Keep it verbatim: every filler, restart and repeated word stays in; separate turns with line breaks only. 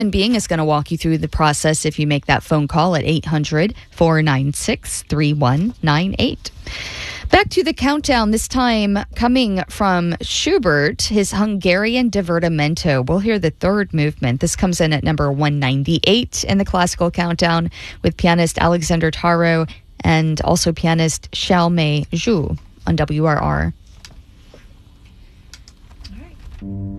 Being is going to walk you through the process if you make that phone call at eight hundred, four nine six, three one nine eight. Back to the countdown, this time coming from Schubert, his Hungarian Divertimento. We'll hear the third movement. This comes in at number one ninety-eight in the classical countdown with pianist Alexander Taro and also pianist Xiaomei Zhu on W R R. All right.